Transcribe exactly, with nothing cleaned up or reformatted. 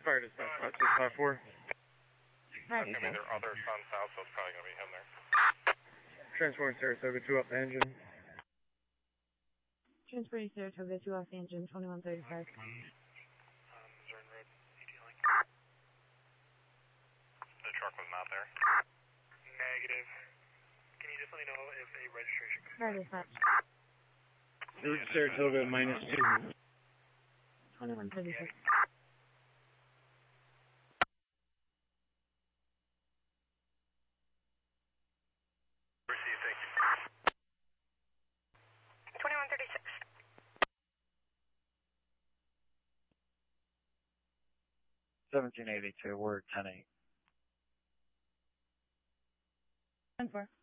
Fire dispatch, five six five four. That's going to be their other son south, so it's probably going to be him there. Transporting Saratoga, two off the engine. Transporting Saratoga, two off the engine, twenty-one thirty-five. Um, Missouri Road, detailing. The truck was not there. Negative. Can you just let me know if a registration comes Fire dispatch. Route Saratoga, minus two. twenty-one thirty-six. Receive, thank you. twenty-one thirty-six. seventeen eighty-two, we're ten eight. ten four.